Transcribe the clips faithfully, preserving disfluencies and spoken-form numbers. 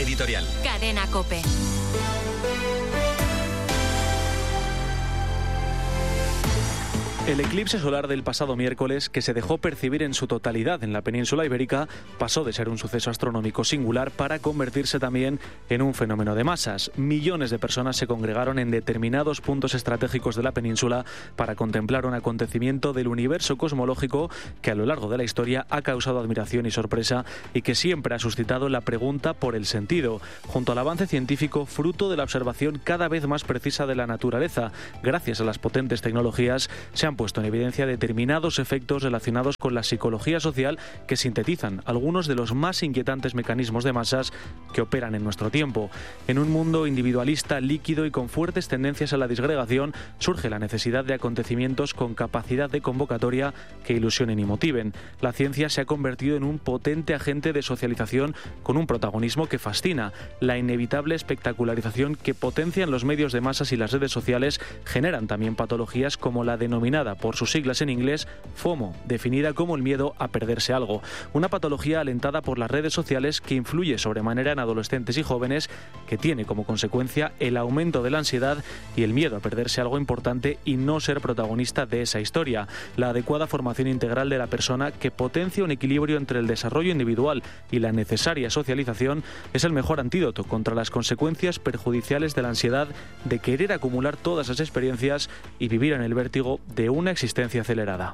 editorial. Cadena COPE. El eclipse solar del pasado miércoles, que se dejó percibir en su totalidad en la península ibérica, pasó de ser un suceso astronómico singular para convertirse también en un fenómeno de masas. Millones de personas se congregaron en determinados puntos estratégicos de la península para contemplar un acontecimiento del universo cosmológico que a lo largo de la historia ha causado admiración y sorpresa y que siempre ha suscitado la pregunta por el sentido, junto al avance científico fruto de la observación cada vez más precisa de la naturaleza. Gracias a las potentes tecnologías se han puesto en evidencia determinados efectos relacionados con la psicología social que sintetizan algunos de los más inquietantes mecanismos de masas que operan en nuestro tiempo. En un mundo individualista, líquido y con fuertes tendencias a la disgregación, surge la necesidad de acontecimientos con capacidad de convocatoria que ilusionen y motiven. La ciencia se ha convertido en un potente agente de socialización con un protagonismo que fascina. La inevitable espectacularización que potencian los medios de masas y las redes sociales generan también patologías como la denominada por sus siglas en inglés FOMO, definida como el miedo a perderse algo. Una patología alentada por las redes sociales que influye sobremanera en adolescentes y jóvenes, que tiene como consecuencia el aumento de la ansiedad y el miedo a perderse algo importante y no ser protagonista de esa historia. La adecuada formación integral de la persona, que potencia un equilibrio entre el desarrollo individual y la necesaria socialización, es el mejor antídoto contra las consecuencias perjudiciales de la ansiedad de querer acumular todas las experiencias y vivir en el vértigo de una existencia acelerada.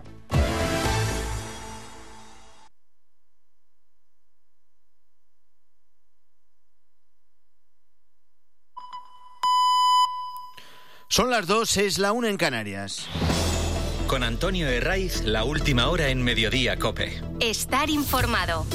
Son las dos, es la una en Canarias. Con Antonio Herraiz, la última hora en Mediodía COPE. Estar informado.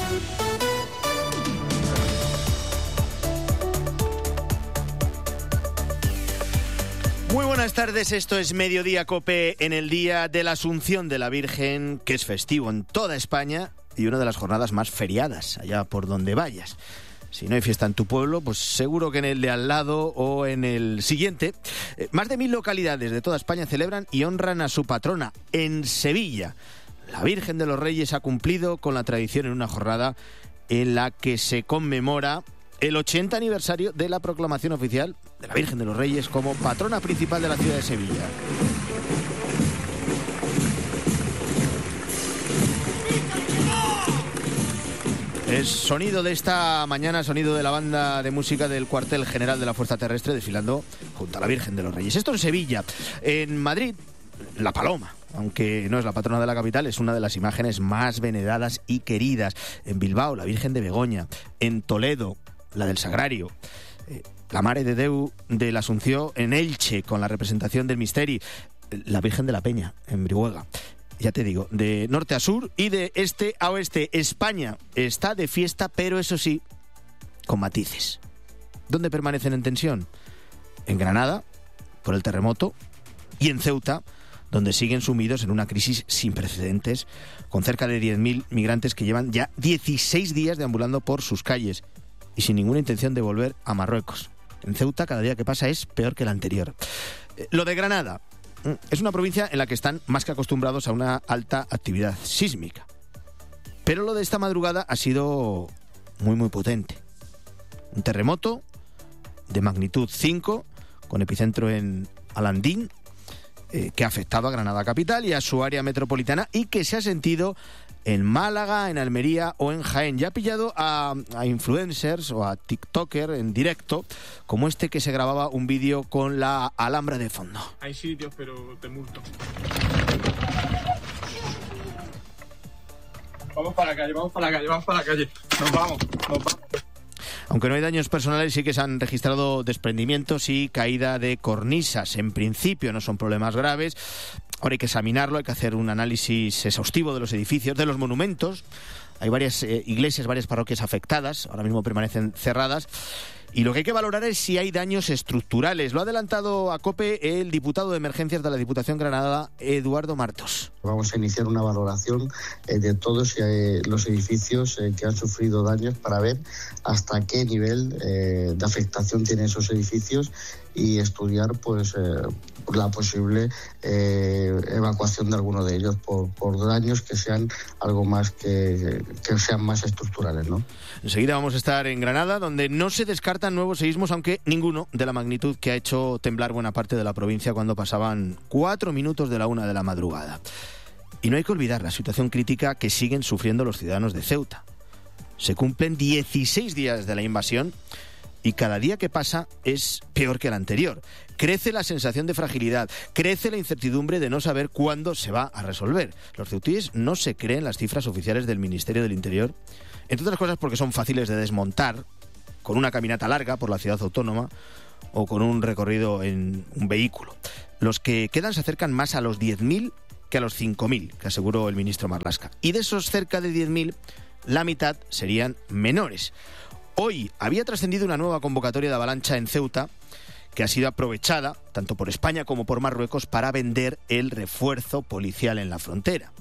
Muy buenas tardes, esto es Mediodía COPE en el Día de la Asunción de la Virgen, que es festivo en toda España y una de las jornadas más feriadas, allá por donde vayas. Si no hay fiesta en tu pueblo, pues seguro que en el de al lado o en el siguiente. Eh, más de mil localidades de toda España celebran y honran a su patrona. En Sevilla, la Virgen de los Reyes ha cumplido con la tradición en una jornada en la que se conmemora el ochenta aniversario de la proclamación oficial de la Virgen de los Reyes como patrona principal de la ciudad de Sevilla. Es sonido de esta mañana, sonido de la banda de música del cuartel general de la Fuerza Terrestre desfilando junto a la Virgen de los Reyes. Esto en Sevilla. En Madrid, la Paloma, aunque no es la patrona de la capital, es una de las imágenes más veneradas y queridas. En Bilbao, la Virgen de Begoña. En Toledo, la del Sagrario. Eh, la Mare de Déu de la Asunción en Elche, con la representación del Misteri. La Virgen de la Peña, en Brihuega. Ya te digo, de norte a sur y de este a oeste. España está de fiesta, pero eso sí, con matices. ¿Dónde permanecen en tensión? En Granada, por el terremoto, y en Ceuta, donde siguen sumidos en una crisis sin precedentes, con cerca de diez mil migrantes que llevan ya dieciséis días deambulando por sus calles y sin ninguna intención de volver a Marruecos. En Ceuta, cada día que pasa es peor que el anterior. Eh, lo de Granada es una provincia en la que están más que acostumbrados a una alta actividad sísmica. Pero lo de esta madrugada ha sido muy, muy potente. Un terremoto de magnitud cinco, con epicentro en Alandín, eh, que ha afectado a Granada capital y a su área metropolitana y que se ha sentido en Málaga, en Almería o en Jaén. Ya ha pillado a, a influencers o a tiktokers en directo, como este que se grababa un vídeo con la Alhambra de fondo. Hay sitios, pero te multo. Vamos para la calle, vamos para la calle, vamos para la calle. Nos vamos, nos vamos. Aunque no hay daños personales, sí que se han registrado desprendimientos y caída de cornisas. En principio no son problemas graves. Ahora hay que examinarlo, hay que hacer un análisis exhaustivo de los edificios, de los monumentos. Hay varias eh, iglesias, varias parroquias afectadas, ahora mismo permanecen cerradas. Y lo que hay que valorar es si hay daños estructurales. Lo ha adelantado a COPE el diputado de Emergencias de la Diputación Granada, Eduardo Martos. Vamos a iniciar una valoración eh, de todos eh, los edificios eh, que han sufrido daños para ver hasta qué nivel eh, de afectación tienen esos edificios y estudiar pues eh, la posible eh, evacuación de alguno de ellos por, por daños que sean algo más que, que sean más estructurales, ¿no? Enseguida vamos a estar en Granada, donde no se descartan nuevos seísmos, aunque ninguno de la magnitud que ha hecho temblar buena parte de la provincia cuando pasaban cuatro minutos de la una de la madrugada. Y no hay que olvidar la situación crítica que siguen sufriendo los ciudadanos de Ceuta. Se cumplen dieciséis días de la invasión y cada día que pasa es peor que el anterior. Crece la sensación de fragilidad, crece la incertidumbre de no saber cuándo se va a resolver. Los ceutíes no se creen las cifras oficiales del Ministerio del Interior, entre otras cosas porque son fáciles de desmontar, con una caminata larga por la ciudad autónoma o con un recorrido en un vehículo. Los que quedan se acercan más a los diez mil que a los cinco mil, que aseguró el ministro Marlaska. Y de esos cerca de diez mil, la mitad serían menores. Hoy había trascendido una nueva convocatoria de avalancha en Ceuta que ha sido aprovechada, tanto por España como por Marruecos, para vender el refuerzo policial en la frontera.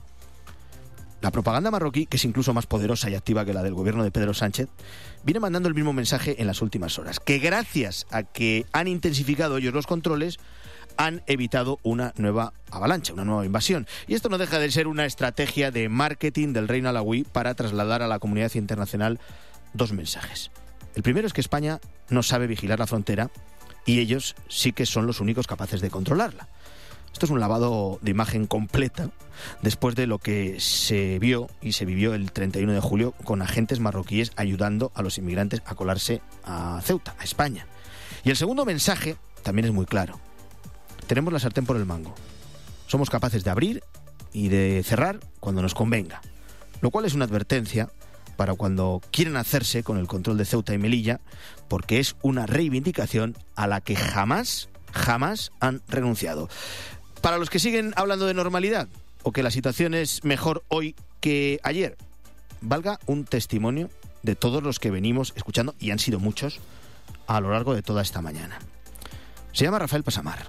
La propaganda marroquí, que es incluso más poderosa y activa que la del gobierno de Pedro Sánchez, viene mandando el mismo mensaje en las últimas horas, que gracias a que han intensificado ellos los controles, han evitado una nueva avalancha, una nueva invasión. Y esto no deja de ser una estrategia de marketing del reino alauí para trasladar a la comunidad internacional dos mensajes. El primero es que España no sabe vigilar la frontera y ellos sí que son los únicos capaces de controlarla. Esto es un lavado de imagen completa después de lo que se vio y se vivió el treinta y uno de julio con agentes marroquíes ayudando a los inmigrantes a colarse a Ceuta, a España. Y el segundo mensaje también es muy claro. Tenemos la sartén por el mango. Somos capaces de abrir y de cerrar cuando nos convenga, lo cual es una advertencia para cuando quieren hacerse con el control de Ceuta y Melilla, porque es una reivindicación a la que jamás, jamás han renunciado. Para los que siguen hablando de normalidad, o que la situación es mejor hoy que ayer, valga un testimonio de todos los que venimos escuchando, y han sido muchos, a lo largo de toda esta mañana. Se llama Rafael Pasamar.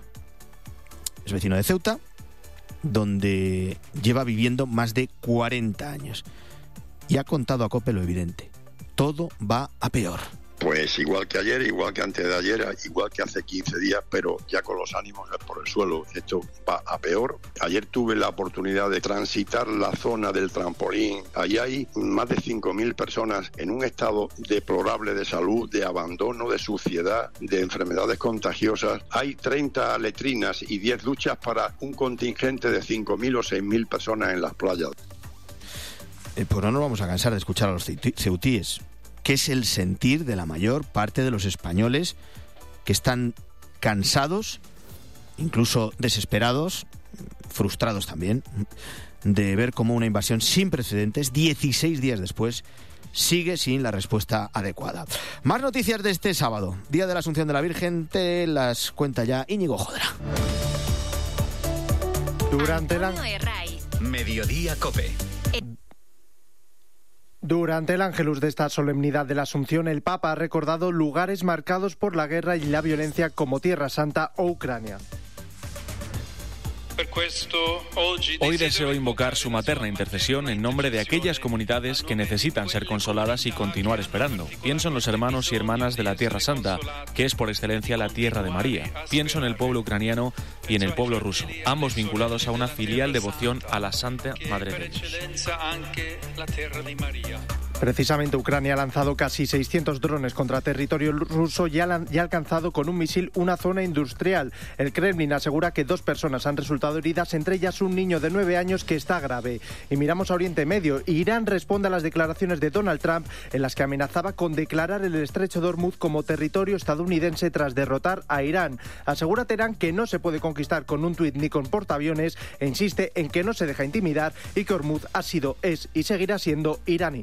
Es vecino de Ceuta, donde lleva viviendo más de cuarenta años. Y ha contado a COPE lo evidente. Todo va a peor. Pues igual que ayer, igual que antes de ayer, igual que hace quince días, pero ya con los ánimos por el suelo. Esto va a peor. Ayer tuve la oportunidad de transitar la zona del trampolín. Allí hay más de cinco mil personas en un estado deplorable de salud, de abandono, de suciedad, de enfermedades contagiosas. Hay treinta letrinas y diez duchas para un contingente de cinco mil o seis mil personas en las playas. Eh, pues no nos vamos a cansar de escuchar a los ceutíes, que es el sentir de la mayor parte de los españoles que están cansados, incluso desesperados, frustrados también, de ver cómo una invasión sin precedentes, dieciséis días después, sigue sin la respuesta adecuada. Más noticias de este sábado, Día de la Asunción de la Virgen, te las cuenta ya Íñigo Jodra. Durante la... Mediodía COPE. Durante el Ángelus de esta solemnidad de la Asunción, el Papa ha recordado lugares marcados por la guerra y la violencia como Tierra Santa o Ucrania. Hoy deseo invocar su materna intercesión en nombre de aquellas comunidades que necesitan ser consoladas y continuar esperando. Pienso en los hermanos y hermanas de la Tierra Santa, que es por excelencia la tierra de María. Pienso en el pueblo ucraniano y en el pueblo ruso, ambos vinculados a una filial devoción a la Santa Madre de Dios. Precisamente Ucrania ha lanzado casi seiscientos drones contra territorio ruso y ha, y ha alcanzado con un misil una zona industrial. El Kremlin asegura que dos personas han resultado heridas, entre ellas un niño de nueve años que está grave. Y miramos a Oriente Medio. Irán responde a las declaraciones de Donald Trump en las que amenazaba con declarar el estrecho de Hormuz como territorio estadounidense tras derrotar a Irán. Asegura Teherán que no se puede conquistar con un tuit ni con portaaviones e insiste en que no se deja intimidar y que Hormuz ha sido, es y seguirá siendo iraní.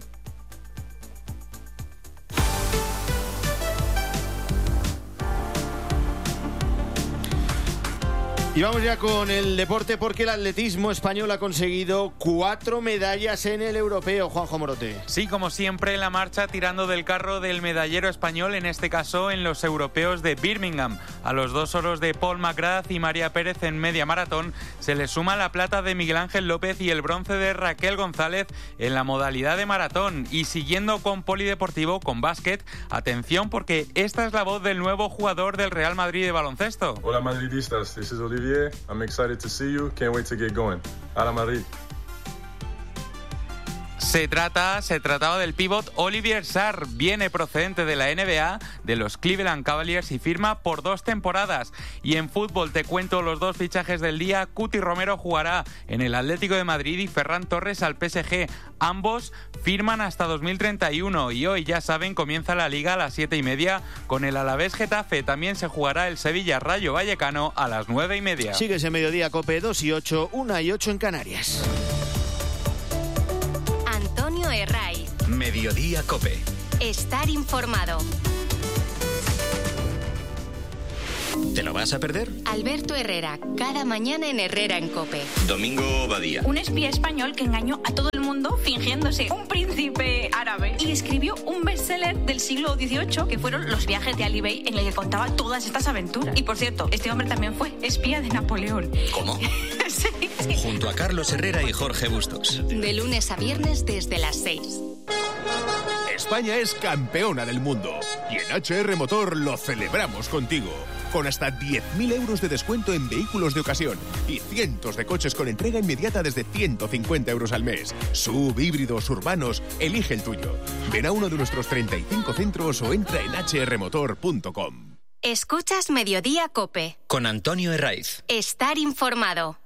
Y vamos ya con el deporte porque el atletismo español ha conseguido cuatro medallas en el europeo. Juanjo Morote. Sí, como siempre, la marcha tirando del carro del medallero español, en este caso en los europeos de Birmingham. A los dos oros de Paul McGrath y María Pérez en media maratón se le suma la plata de Miguel Ángel López y el bronce de Raquel González en la modalidad de maratón. Y siguiendo con polideportivo, con básquet, atención porque esta es la voz del nuevo jugador del Real Madrid de baloncesto. Hola madridistas, this is Olivier. I'm excited to see you. Can't wait to get going. Hala Madrid. Se trata, se trataba del pívot Olivier Sarr, viene procedente de la N B A, de los Cleveland Cavaliers y firma por dos temporadas. Y en fútbol te cuento los dos fichajes del día. Cuti Romero jugará en el Atlético de Madrid y Ferran Torres al P S G. Ambos firman hasta dos mil treinta y uno y hoy, ya saben, comienza la Liga a las siete y media con el Alavés Getafe. También se jugará el Sevilla Rayo Vallecano a las nueve y media. Sigue ese mediodía Cope, dos y ocho, una y ocho en Canarias. Antonio Herraiz. Mediodía Cope. Estar informado. ¿Te lo vas a perder? Alberto Herrera, cada mañana en Herrera en Cope. Domingo Badía. Un espía español que engañó a todo el mundo fingiéndose un príncipe árabe y escribió un bestseller del siglo dieciocho que fueron Los viajes de Ali Bey, en el que contaba todas estas aventuras. Y por cierto, este hombre también fue espía de Napoleón. ¿Cómo? Sí, sí. Junto a Carlos Herrera y Jorge Bustos. De lunes a viernes desde las seis. España es campeona del mundo y en H R Motor lo celebramos contigo. Con hasta diez mil euros de descuento en vehículos de ocasión y cientos de coches con entrega inmediata desde ciento cincuenta euros al mes. Sub, híbridos, urbanos, elige el tuyo. Ven a uno de nuestros treinta y cinco centros o entra en h r motor punto com. Escuchas Mediodía Cope. Con Antonio Herraiz. Estar informado.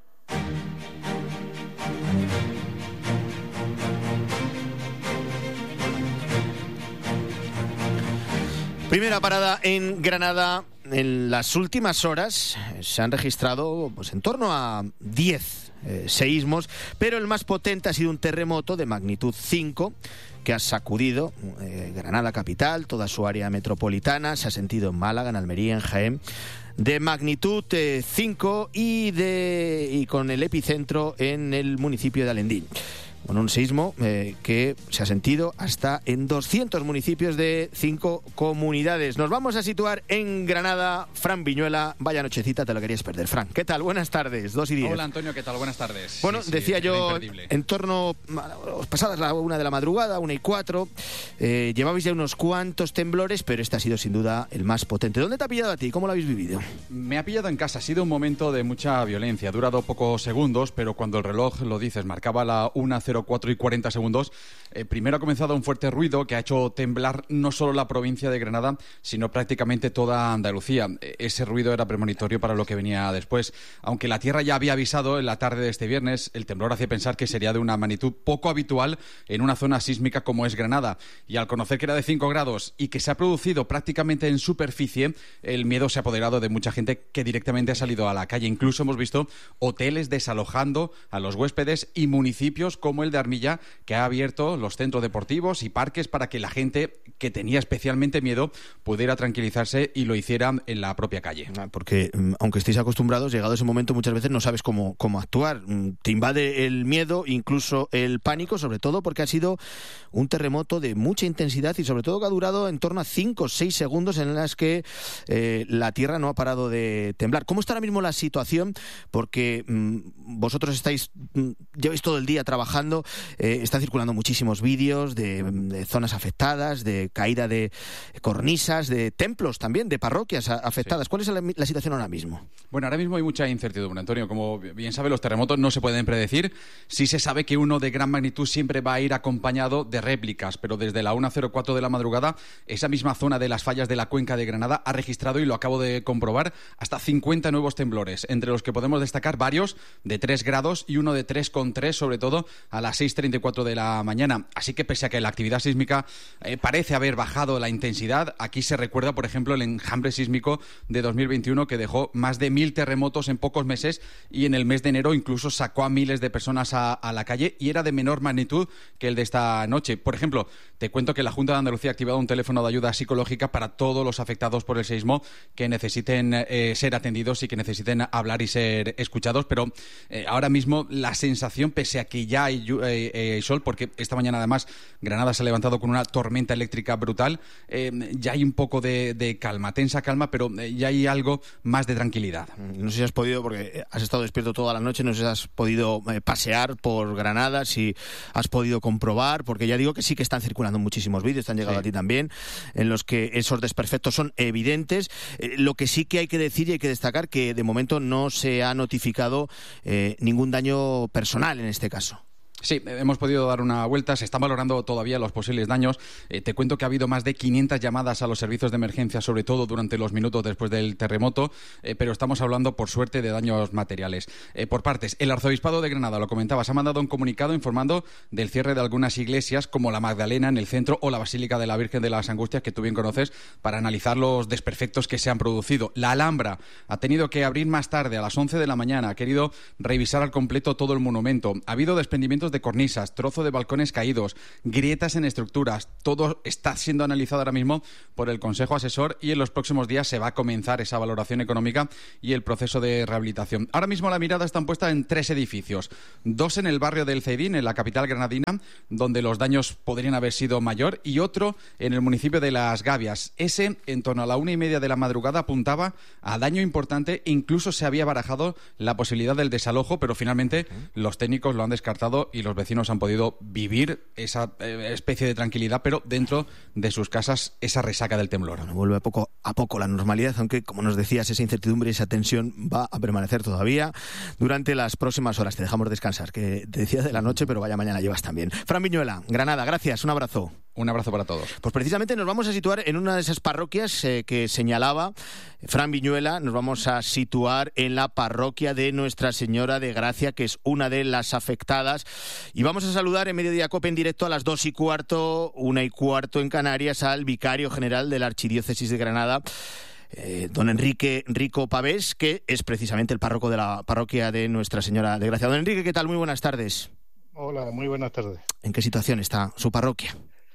Primera parada en Granada. En las últimas horas se han registrado pues, en torno a diez eh, seísmos, pero el más potente ha sido un terremoto de magnitud cinco que ha sacudido eh, Granada capital, toda su área metropolitana. Se ha sentido en Málaga, en Almería, en Jaén, de magnitud eh, cinco y, de, y con el epicentro en el municipio de Alendín. Bueno, un sismo eh, que se ha sentido hasta en doscientos municipios de cinco comunidades. Nos vamos a situar en Granada. Fran Viñuela, vaya nochecita, te lo querías perder. Fran, ¿qué tal? Buenas tardes, dos y diez. Hola Antonio, ¿qué tal? Buenas tardes. Bueno, sí, decía sí, yo, en torno, pasadas la una de la madrugada, una y cuatro, eh, llevabais ya unos cuantos temblores, pero este ha sido sin duda el más potente. ¿Dónde te ha pillado a ti? ¿Cómo lo habéis vivido? Me ha pillado en casa, ha sido un momento de mucha violencia. Ha durado pocos segundos, pero cuando el reloj, lo dices, marcaba la una cero cuatro y cuarenta segundos, eh, primero ha comenzado un fuerte ruido que ha hecho temblar no solo la provincia de Granada, sino prácticamente toda Andalucía. Ese ruido era premonitorio para lo que venía después. Aunque la tierra ya había avisado en la tarde de este viernes, el temblor hace pensar que sería de una magnitud poco habitual en una zona sísmica como es Granada. Y al conocer que era de cinco grados y que se ha producido prácticamente en superficie, el miedo se ha apoderado de mucha gente que directamente ha salido a la calle. Incluso hemos visto hoteles desalojando a los huéspedes y municipios como el de Armilla, que ha abierto los centros deportivos y parques para que la gente que tenía especialmente miedo pudiera tranquilizarse y lo hiciera en la propia calle. Porque aunque estéis acostumbrados, llegado ese momento muchas veces no sabes cómo, cómo actuar. Te invade el miedo, incluso el pánico, sobre todo porque ha sido un terremoto de mucha intensidad y sobre todo que ha durado en torno a cinco o seis segundos en las que eh, la tierra no ha parado de temblar. ¿Cómo está ahora mismo la situación? Porque mmm, vosotros estáis, mmm, lleváis todo el día trabajando. Eh, están circulando muchísimos vídeos de, de zonas afectadas, de caída de cornisas, de templos también, de parroquias afectadas. Sí. ¿Cuál es la, la situación ahora mismo? Bueno, ahora mismo hay mucha incertidumbre, Antonio. Como bien sabe, los terremotos no se pueden predecir. Sí se sabe que uno de gran magnitud siempre va a ir acompañado de réplicas, pero desde la una cero cuatro de la madrugada, esa misma zona de las fallas de la cuenca de Granada ha registrado, y lo acabo de comprobar, hasta cincuenta nuevos temblores, entre los que podemos destacar varios de tres grados y uno de tres coma tres, sobre todo al a las seis treinta y cuatro de la mañana. Así que pese a que la actividad sísmica eh, parece haber bajado la intensidad, aquí se recuerda, por ejemplo, el enjambre sísmico de dos mil veintiuno que dejó más de mil terremotos en pocos meses y en el mes de enero incluso sacó a miles de personas a, a la calle y era de menor magnitud que el de esta noche. Por ejemplo, te cuento que la Junta de Andalucía ha activado un teléfono de ayuda psicológica para todos los afectados por el sismo que necesiten eh, ser atendidos y que necesiten hablar y ser escuchados, pero eh, ahora mismo la sensación, pese a que ya hay, eh, eh, hay sol, porque esta mañana además Granada se ha levantado con una tormenta eléctrica brutal, eh, ya hay un poco de, de calma, tensa calma, pero eh, ya hay algo más de tranquilidad. No sé si has podido, porque has estado despierto toda la noche, no sé si has podido eh, pasear por Granada, si has podido comprobar, porque ya digo que sí que están circulando muchísimos vídeos, te han llegado sí. a ti también, en los que esos desperfectos son evidentes. Eh, lo que sí que hay que decir y hay que destacar que de momento no se ha notificado eh, ningún daño personal en este caso. Sí, hemos podido dar una vuelta, se están valorando todavía los posibles daños. Eh, te cuento que ha habido más de quinientas llamadas a los servicios de emergencia, sobre todo durante los minutos después del terremoto, eh, pero estamos hablando, por suerte, de daños materiales. Eh, por partes, el Arzobispado de Granada, lo comentabas, ha mandado un comunicado informando del cierre de algunas iglesias, como la Magdalena en el centro o la Basílica de la Virgen de las Angustias, que tú bien conoces, para analizar los desperfectos que se han producido. La Alhambra ha tenido que abrir más tarde, a las once de la mañana, ha querido revisar al completo todo el monumento. Ha habido desprendimientos de cornisas, trozo de balcones caídos, grietas en estructuras. Todo está siendo analizado ahora mismo por el Consejo Asesor y en los próximos días se va a comenzar esa valoración económica y el proceso de rehabilitación. Ahora mismo la mirada está puesta en tres edificios. Dos en el barrio del Ceidín, en la capital granadina, donde los daños podrían haber sido mayor, y otro en el municipio de Las Gavias. Ese, en torno a la una y media de la madrugada, apuntaba a daño importante. Incluso se había barajado la posibilidad del desalojo, pero finalmente los técnicos lo han descartado y los vecinos han podido vivir esa eh, especie de tranquilidad, pero dentro de sus casas esa resaca del temblor. Bueno, vuelve a poco a poco la normalidad, aunque, como nos decías, esa incertidumbre y esa tensión va a permanecer todavía durante las próximas horas. Te dejamos descansar, que te decía de la noche, pero vaya mañana llevas también. Fran Viñuela, Granada, gracias, un abrazo. Un abrazo para todos. Pues precisamente nos vamos a situar en una de esas parroquias eh, que señalaba Fran Viñuela. Nos vamos a situar en la parroquia de Nuestra Señora de Gracia, que es una de las afectadas. Y vamos a saludar en Mediodía COPE en directo a las dos y cuarto, una y cuarto en Canarias, al vicario general de la Archidiócesis de Granada, eh, don Enrique Rico Pavés, que es precisamente el párroco de la parroquia de Nuestra Señora de Gracia. Don Enrique, ¿qué tal? Muy buenas tardes. Hola, muy buenas tardes. ¿En qué situación está su parroquia?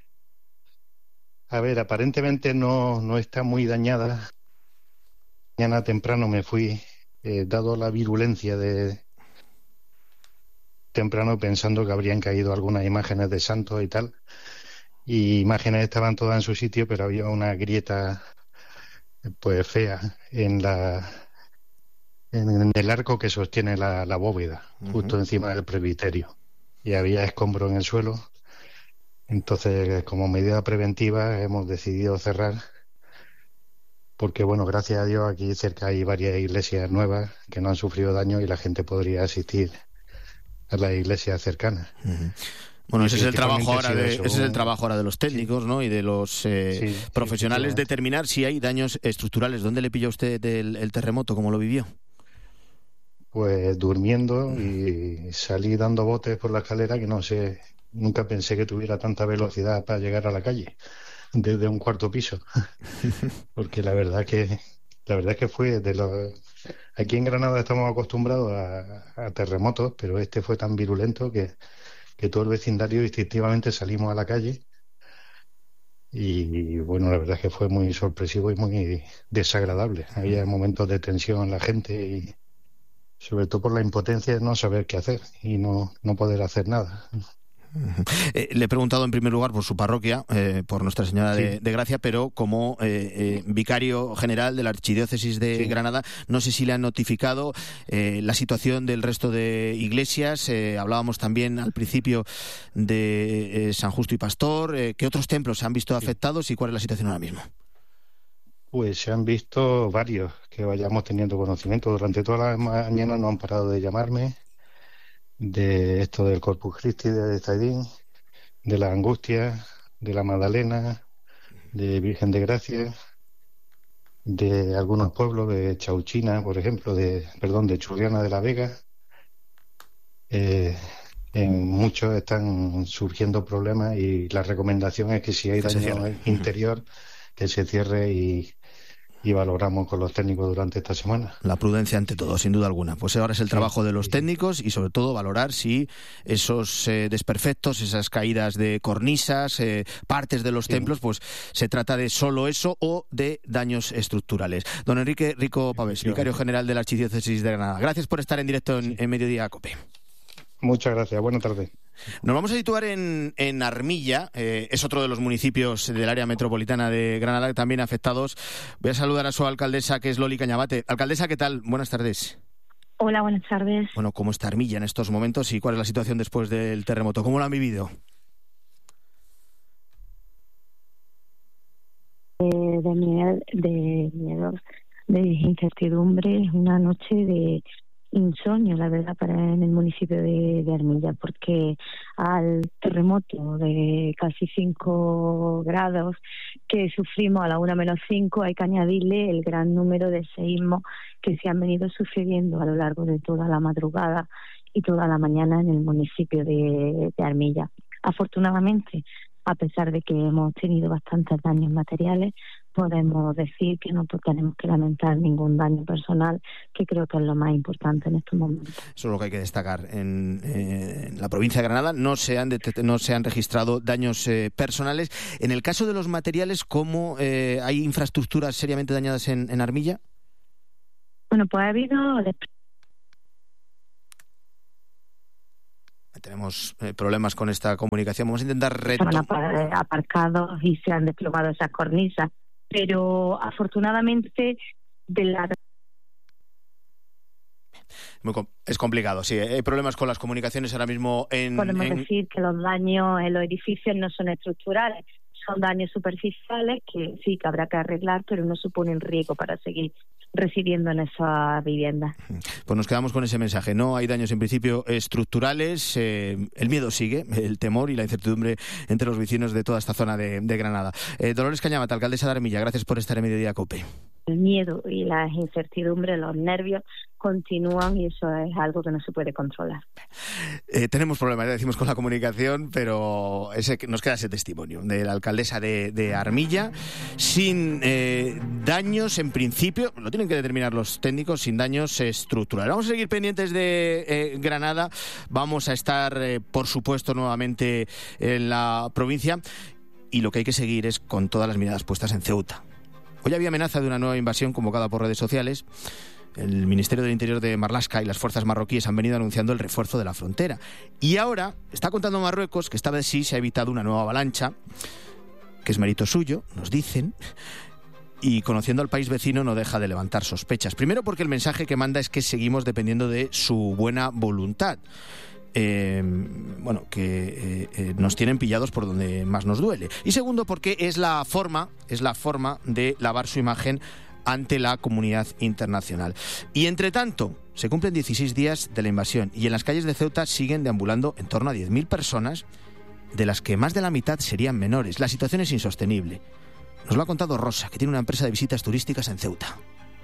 A ver, aparentemente no, no está muy dañada. Mañana temprano me fui, eh, dado la virulencia de temprano, pensando que habrían caído algunas imágenes de santos y tal. Y imágenes estaban todas en su sitio, pero había una grieta pues fea en la en el arco que sostiene la, la bóveda, uh-huh. justo encima del presbiterio. Y había escombro en el suelo. Entonces, como medida preventiva, hemos decidido cerrar, porque, bueno, gracias a Dios, aquí cerca hay varias iglesias nuevas que no han sufrido daño y la gente podría asistir a las iglesias cercanas. Uh-huh. Bueno, ese es el trabajo ahora de, ese es el trabajo ahora de los técnicos, sí. ¿no? Y de los eh, sí, profesionales, sí, determinar si hay daños estructurales. ¿Dónde le pilló usted el, el terremoto? ¿Cómo lo vivió? Pues durmiendo, y salí dando botes por la escalera, que no sé... Nunca pensé que tuviera tanta velocidad para llegar a la calle desde un cuarto piso, porque la verdad que la verdad que fue de los... Aquí en Granada estamos acostumbrados a, a terremotos, pero este fue tan virulento que, que todo el vecindario instintivamente salimos a la calle y, bueno, la verdad es que fue muy sorpresivo y muy desagradable. Había momentos de tensión en la gente y sobre todo por la impotencia de no saber qué hacer y no, no poder hacer nada. Eh, le he preguntado en primer lugar por su parroquia, eh, por Nuestra Señora sí. de, de Gracia, pero como eh, eh, vicario general de la Archidiócesis de sí. Granada, no sé si le han notificado eh, la situación del resto de iglesias. Eh, hablábamos también al principio de eh, San Justo y Pastor. Eh, ¿Qué otros templos se han visto sí. afectados y cuál es la situación ahora mismo? Pues se han visto varios que vayamos teniendo conocimiento. Durante toda la mañana no han parado de llamarme de esto del Corpus Christi de Ceidín, de la Angustia, de la Magdalena, de Virgen de Gracia, de algunos pueblos, de Chauchina, por ejemplo, de perdón, de Churriana de la Vega. Eh, en muchos están surgiendo problemas y la recomendación es que si hay daño interior, que se cierre y, y valoramos con los técnicos durante esta semana. La prudencia ante todo, sin duda alguna. Pues ahora es el trabajo de los técnicos y sobre todo valorar si esos eh, desperfectos, esas caídas de cornisas, eh, partes de los sí. templos, pues se trata de solo eso o de daños estructurales. Don Enrique Rico Pavés, vicario general de la Archidiócesis de Granada. Gracias por estar en directo en, en Mediodía COPE. Muchas gracias, buenas tardes. Nos vamos a situar en, en Armilla, eh, es otro de los municipios del área metropolitana de Granada también afectados. Voy a saludar a su alcaldesa, que es Loli Cañabate. Alcaldesa, ¿qué tal? Buenas tardes. Hola, buenas tardes. Bueno, ¿cómo está Armilla en estos momentos y cuál es la situación después del terremoto? ¿Cómo lo han vivido? Eh, de miedo, de miedo, de incertidumbre, una noche de insomnio, la verdad, para en el municipio de, de Armilla, porque al terremoto de casi cinco grados que sufrimos a la una menos cinco hay que añadirle el gran número de seísmos que se han venido sucediendo a lo largo de toda la madrugada y toda la mañana en el municipio de, de Armilla. Afortunadamente, a pesar de que hemos tenido bastantes daños materiales, podemos decir que no tenemos que lamentar ningún daño personal, que creo que es lo más importante en estos momentos. Eso es lo que hay que destacar. En, eh, en la provincia de Granada no se han, det- no se han registrado daños eh, personales. En el caso de los materiales, ¿cómo eh, hay infraestructuras seriamente dañadas en, en Armilla? Bueno, pues ha habido... Tenemos eh, problemas con esta comunicación. Vamos a intentar retomar. Estaban aparcados y se han desplomado esas cornisas. Pero afortunadamente de la... Muy com- es complicado, sí. Hay problemas con las comunicaciones ahora mismo en... Podemos en... decir que los daños en los edificios no son estructurales, son daños superficiales que sí que habrá que arreglar, pero no suponen riesgo para seguir residiendo en esa vivienda. Pues nos quedamos con ese mensaje. No hay daños en principio estructurales, eh, el miedo sigue, el temor y la incertidumbre entre los vecinos de toda esta zona de, de Granada. Eh, Dolores Cañabate, alcaldesa de Armilla, gracias por estar en Mediodía COPE. El miedo y la incertidumbre, los nervios continúan y eso es algo que no se puede controlar. Eh, tenemos problemas, ya decimos, con la comunicación, pero ese, nos queda ese testimonio de la alcaldesa de, de Armilla, sin eh, daños en principio, lo tienen que determinar los técnicos, sin daños estructurales. Vamos a seguir pendientes de eh, Granada, vamos a estar, eh, por supuesto, nuevamente en la provincia, y lo que hay que seguir es con todas las miradas puestas en Ceuta. Hoy había amenaza de una nueva invasión convocada por redes sociales. El Ministerio del Interior de Marlaska y las fuerzas marroquíes han venido anunciando el refuerzo de la frontera. Y ahora está contando Marruecos que esta vez sí se ha evitado una nueva avalancha, que es mérito suyo, nos dicen, y conociendo al país vecino no deja de levantar sospechas. Primero porque el mensaje que manda es que seguimos dependiendo de su buena voluntad. Eh, bueno, que eh, eh, nos tienen pillados por donde más nos duele. Y segundo, porque es la forma, es la forma de lavar su imagen ante la comunidad internacional. Y entre tanto, se cumplen dieciséis días de la invasión y en las calles de Ceuta siguen deambulando en torno a diez mil personas, de las que más de la mitad serían menores. La situación es insostenible. Nos lo ha contado Rosa, que tiene una empresa de visitas turísticas en Ceuta.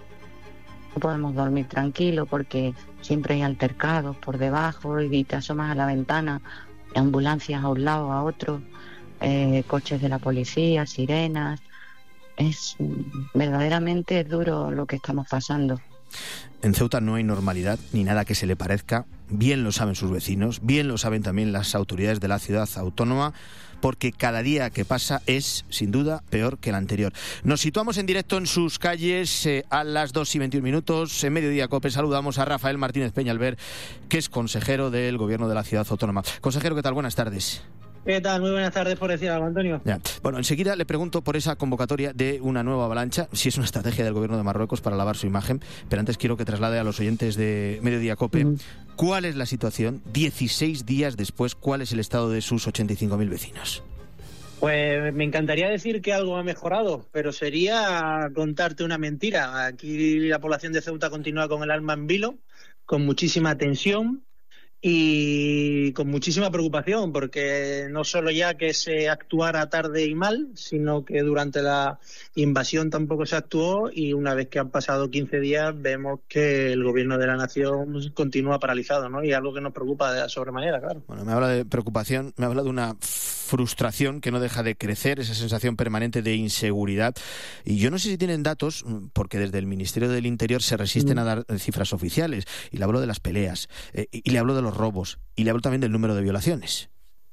No podemos dormir tranquilo porque siempre hay altercados por debajo y te asomas a la ventana, ambulancias a un lado, a otro, eh, coches de la policía, sirenas. Es verdaderamente duro lo que estamos pasando. En Ceuta no hay normalidad ni nada que se le parezca. Bien lo saben sus vecinos, bien lo saben también las autoridades de la ciudad autónoma, porque cada día que pasa es, sin duda, peor que el anterior. Nos situamos en directo en sus calles eh, a las dos y veintiún minutos. En Mediodía COPE saludamos a Rafael Martínez Peñalver, que es consejero del Gobierno de la ciudad autónoma. Consejero, ¿qué tal? Buenas tardes. ¿Qué tal? Muy buenas tardes, por decir algo, Antonio. Ya. Bueno, enseguida le pregunto por esa convocatoria de una nueva avalancha, si es una estrategia del Gobierno de Marruecos para lavar su imagen, pero antes quiero que traslade a los oyentes de Mediodía COPE mm. cuál es la situación dieciséis días después, cuál es el estado de sus ochenta y cinco mil vecinos. Pues me encantaría decir que algo ha mejorado, pero sería contarte una mentira. Aquí la población de Ceuta continúa con el alma en vilo, con muchísima tensión, y con muchísima preocupación, porque no solo ya que se actuara tarde y mal, sino que durante la invasión tampoco se actuó, y una vez que han pasado quince días vemos que el gobierno de la nación continúa paralizado, ¿no? Y algo que nos preocupa de sobremanera, claro. Bueno, me habla de preocupación, me habla de una frustración que no deja de crecer, esa sensación permanente de inseguridad. Y yo no sé si tienen datos, porque desde el Ministerio del Interior se resisten mm. a dar cifras oficiales. Y le hablo de las peleas, eh, y le hablo de los robos, y le hablo también del número de violaciones.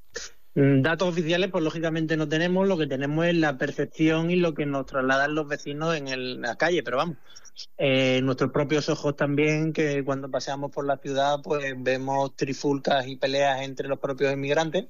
Datos oficiales, pues lógicamente no tenemos. Lo que tenemos es la percepción y lo que nos trasladan los vecinos en, el, en la calle, pero vamos, eh, nuestros propios ojos también, que cuando paseamos por la ciudad pues vemos trifulcas y peleas entre los propios inmigrantes,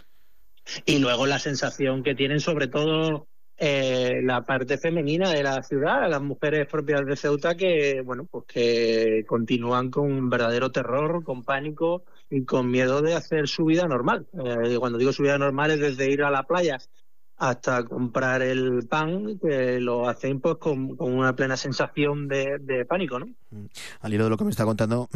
y luego la sensación que tienen sobre todo eh, la parte femenina de la ciudad, las mujeres propias de Ceuta, que bueno, pues que continúan con un verdadero terror, con pánico y con miedo de hacer su vida normal. Eh, cuando digo su vida normal es desde ir a la playa hasta comprar el pan, que lo hacen pues con, con una plena sensación de, de pánico, ¿no? Al hilo de lo que me está contando,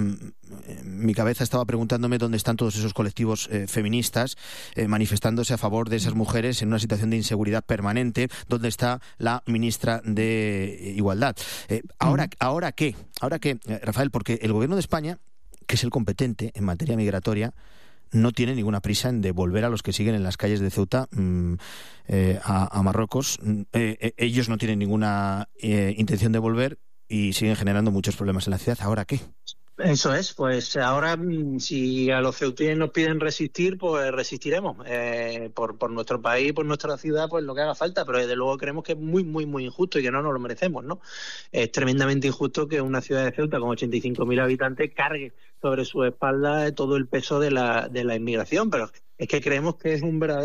mi cabeza estaba preguntándome dónde están todos esos colectivos eh, feministas eh, manifestándose a favor de esas mujeres en una situación de inseguridad permanente, dónde está la ministra de Igualdad. Eh, ahora, ¿Ahora qué? ¿Ahora qué, Rafael? Porque el gobierno de España, que es el competente en materia migratoria, no tiene ninguna prisa en devolver a los que siguen en las calles de Ceuta mmm, eh, a, a Marruecos. Eh, eh, ellos no tienen ninguna eh, intención de volver y siguen generando muchos problemas en la ciudad. ¿Ahora qué? Eso es, pues ahora si a los ceutíes nos piden resistir, pues resistiremos eh, por, por nuestro país, por nuestra ciudad, pues lo que haga falta, pero desde luego creemos que es muy, muy, muy injusto y que no nos lo merecemos, ¿no? Es tremendamente injusto que una ciudad de Ceuta con ochenta y cinco mil habitantes cargue sobre su espalda todo el peso de la, de la inmigración, pero es que creemos que es un verdadero